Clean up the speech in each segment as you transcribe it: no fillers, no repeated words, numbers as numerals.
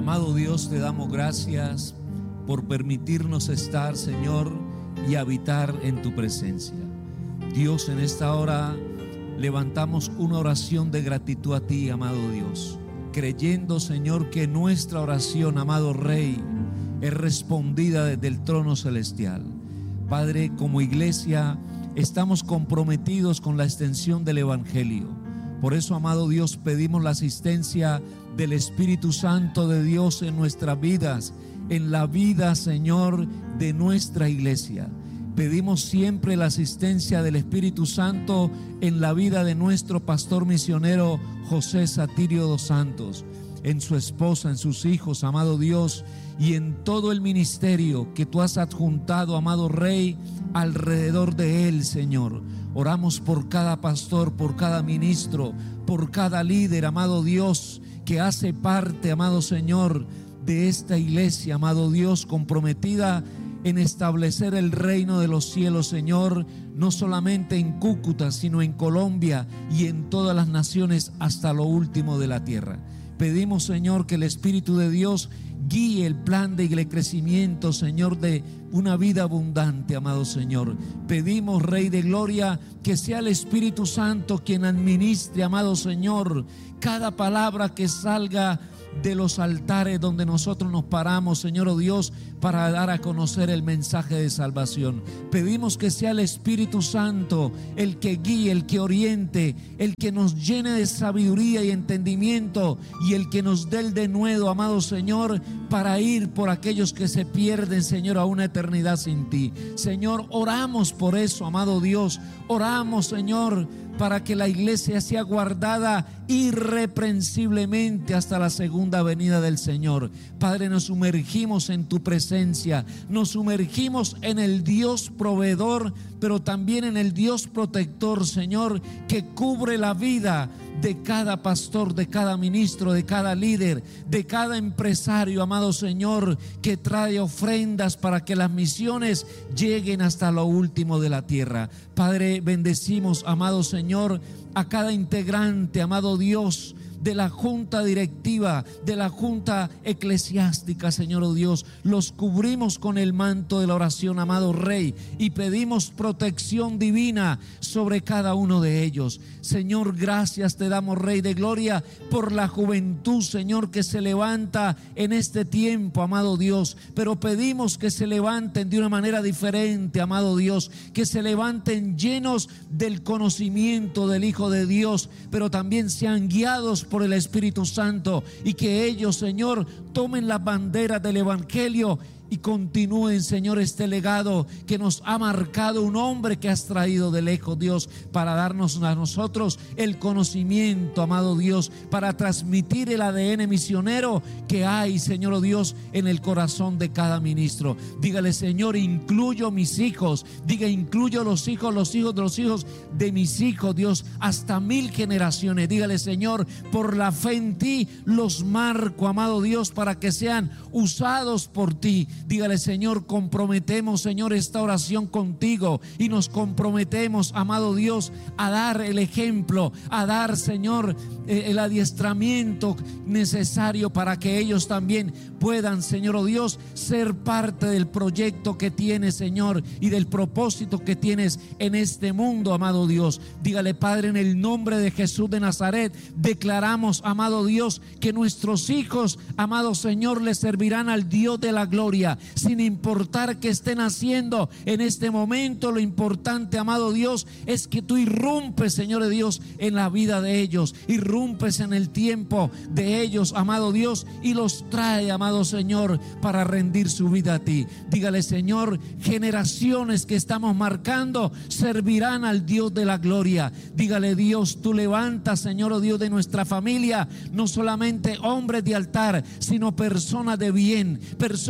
Amado Dios, te damos gracias por permitirnos estar, Señor, y habitar en tu presencia. Dios, en esta hora levantamos una oración de gratitud a ti, amado Dios, creyendo, Señor, que nuestra oración, amado Rey, es respondida desde el trono celestial. Padre, como iglesia estamos comprometidos con la extensión del Evangelio. Por eso, amado Dios, pedimos la asistencia del Espíritu Santo de Dios en nuestras vidas, en la vida, Señor, de nuestra iglesia. Pedimos siempre la asistencia del Espíritu Santo en la vida de nuestro pastor misionero José Satirio dos Santos, en su esposa, en sus hijos, amado Dios, y en todo el ministerio que tú has adjuntado, amado Rey, alrededor de él, Señor. Oramos por cada pastor, por cada ministro, por cada líder, amado Dios, que hace parte, amado Señor, de esta iglesia, amado Dios, comprometida en establecer el reino de los cielos, Señor, no solamente en Cúcuta, sino en Colombia y en todas las naciones hasta lo último de la tierra. Pedimos, Señor, que el Espíritu de Dios guíe el plan de crecimiento, Señor, de una vida abundante, amado Señor. Pedimos, Rey de Gloria, que sea el Espíritu Santo quien administre, amado Señor, cada palabra que salga de los altares donde nosotros nos paramos, Señor, oh Dios, para dar a conocer el mensaje de salvación. Pedimos que sea el Espíritu Santo el que guíe, el que oriente, el que nos llene de sabiduría y entendimiento, y el que nos dé el denuedo, amado Señor, para ir por aquellos que se pierden, Señor, a una eternidad sin ti. Señor, oramos por eso, amado Dios. Oramos, Señor, para que la iglesia sea guardada irreprensiblemente hasta la segunda venida del Señor. Padre, nos sumergimos en tu presencia, nos sumergimos en el Dios proveedor, pero también en el Dios protector, Señor, que cubre la vida de cada pastor, de cada ministro, de cada líder, de cada empresario, amado Señor, que trae ofrendas para que las misiones lleguen hasta lo último de la tierra. Padre, bendecimos, amado Señor, a cada integrante, amado Dios, de la junta directiva, de la junta eclesiástica, Señor, oh Dios. Los cubrimos con el manto de la oración, amado Rey, y pedimos protección divina sobre cada uno de ellos. Señor, gracias te damos, Rey de Gloria, por la juventud, Señor, que se levanta en este tiempo, amado Dios. Pero pedimos que se levanten de una manera diferente, amado Dios, que se levanten llenos del conocimiento del Hijo de Dios, pero también sean guiados por el Espíritu Santo, y que ellos, Señor, tomen las banderas del Evangelio y continúen, Señor, este legado que nos ha marcado un hombre que has traído de lejos, Dios, para darnos a nosotros el conocimiento, amado Dios, para transmitir el ADN misionero que hay, Señor, oh Dios, en el corazón de cada ministro. Dígale, Señor, incluyo mis hijos. Diga, incluyo los hijos de los hijos de mis hijos, Dios, hasta 1000 generaciones. Dígale, Señor, por la fe en ti los marco, amado Dios, para que sean usados por ti. Dígale, Señor, comprometemos, Señor, esta oración contigo, y nos comprometemos, amado Dios, a dar el ejemplo, a dar, Señor, el adiestramiento necesario para que ellos también puedan, Señor, oh Dios, ser parte del proyecto que tienes, Señor, y del propósito que tienes en este mundo, amado Dios. Dígale, Padre, en el nombre de Jesús de Nazaret, declaramos, amado Dios, que nuestros hijos, amado Señor, les servirán al Dios de la gloria, sin importar qué estén haciendo en este momento. Lo importante, amado Dios, es que tú irrumpes, Señor de Dios, en la vida de ellos, irrumpes en el tiempo de ellos, amado Dios, y los trae, amado Señor, para rendir su vida a ti. Dígale, Señor, generaciones que estamos marcando servirán al Dios de la gloria. Dígale, Dios, tú levantas, Señor, oh Dios, de nuestra familia, no solamente hombres de altar, sino personas de bien, personas profesionales,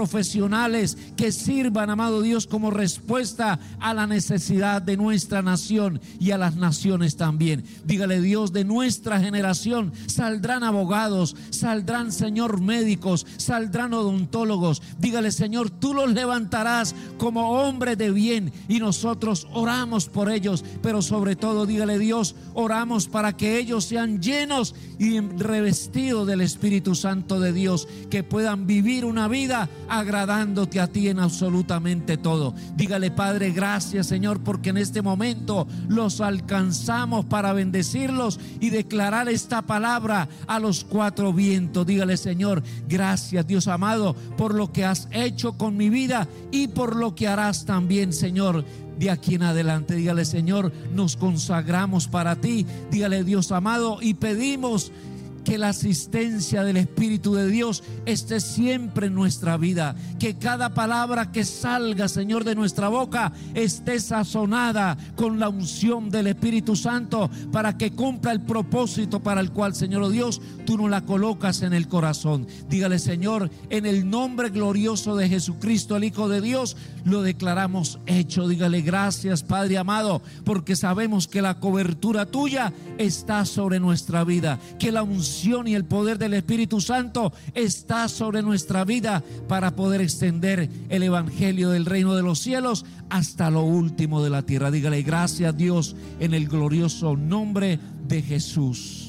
profesionales que sirvan, amado Dios, como respuesta a la necesidad de nuestra nación y a las naciones también. Dígale, Dios, de nuestra generación saldrán abogados, saldrán, Señor, médicos, saldrán odontólogos. Dígale, Señor, tú los levantarás como hombres de bien y nosotros oramos por ellos, pero sobre todo, dígale, Dios, oramos para que ellos sean llenos y revestidos del Espíritu Santo de Dios, que puedan vivir una vida agradándote a ti en absolutamente todo. Dígale, Padre, gracias, Señor, porque en este momento los alcanzamos para bendecirlos y declarar esta palabra a los cuatro vientos. Dígale, Señor, gracias, Dios amado, por lo que has hecho con mi vida y por lo que harás también, Señor, de aquí en adelante. Dígale, Señor, nos consagramos para ti. Dígale, Dios amado, y pedimos que la asistencia del Espíritu de Dios esté siempre en nuestra vida, que cada palabra que salga, Señor, de nuestra boca esté sazonada con la unción del Espíritu Santo, para que cumpla el propósito para el cual, Señor Dios, tú nos la colocas en el corazón. Dígale, Señor, en el nombre glorioso de Jesucristo, el Hijo de Dios, lo declaramos hecho. Dígale, gracias, Padre amado, porque sabemos que la cobertura tuya está sobre nuestra vida, que la unción y el poder del Espíritu Santo está sobre nuestra vida para poder extender el evangelio del reino de los cielos hasta lo último de la tierra. Dígale, gracias, Dios, en el glorioso nombre de Jesús.